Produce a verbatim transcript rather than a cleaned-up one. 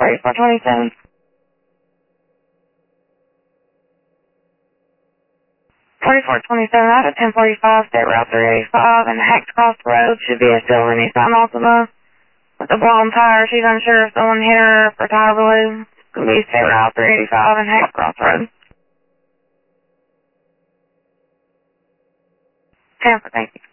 forty-four twenty-seven. forty-four twenty-seven out of ten forty-five, State Route three eighty-five, and Hacks Cross Road should be a still anytime Altima. With the blown tire, she's unsure if someone hit her for tire balloon. It's going to be State Route three eighty-five and Hacks Cross Road. Tampa, thank you.